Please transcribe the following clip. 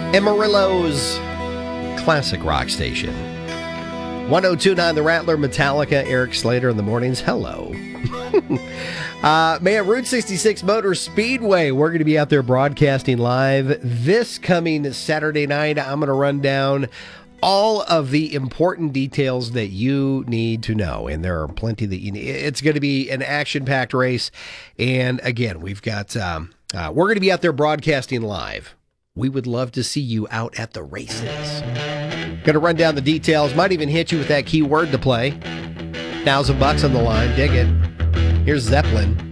Amarillo's classic rock station. 102.9 The Rattler, Metallica, Eric Slater in the mornings. Hello. Man, Route 66 Motor Speedway. We're going to be out there broadcasting live this coming Saturday night. I'm going to run down all of the important details that you need to know, and there are plenty that you need. It's going to be an action-packed race, and again, we've got we're going to be out there broadcasting live. We would love to see you out at the races. Going to run down the details. Might even hit you with that keyword to play. $1,000 on the line. Dig it. Here's Zeppelin.